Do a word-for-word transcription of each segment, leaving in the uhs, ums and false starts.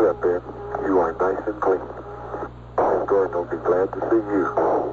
Answer up, Ben. You are nice and clean. Gordon will be glad to see you.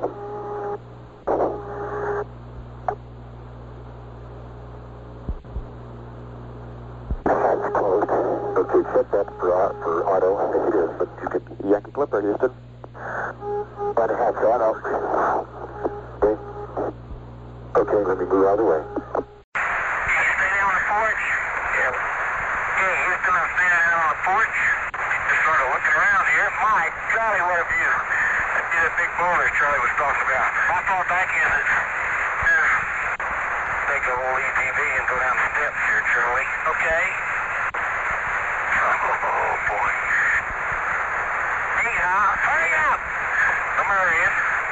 That's closed. Okay, check that for, uh, for auto. I think it is, but you can Yankee Clipper, Houston. By the hatch auto. Okay. Okay, let me move out of the way. Can you stay down on the porch? Yeah. Hey, Houston, I'm standing out on the porch. Just sort of looking around here. My golly, what a view. I see that big boulder Charlie was talking about. How far back is it? Uh, take a little E T V and go down the steps here, Charlie. Okay. Oh, boy. Hey, uh, hurry up! I'm hurrying.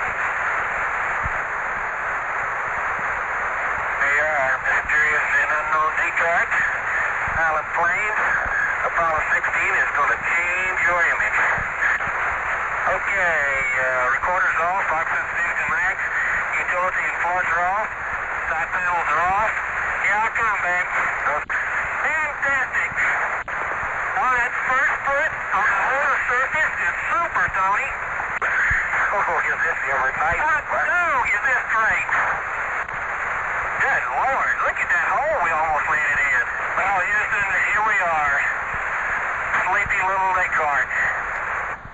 There you are, mysterious and unknown decart. Island Plains. Apollo sixteen is going to change your image. Okay, uh, recorder's off, oxygen fusion max, utility and floors are off, side panels are off. Here I come, babe. Fantastic. Oh, that first foot on the lunar surface is super, Tony. Oh, is this ever tight? What? No, is this straight? Good Lord, look at that hole we almost landed in. Well, Houston, here we are. Sleepy little Descartes.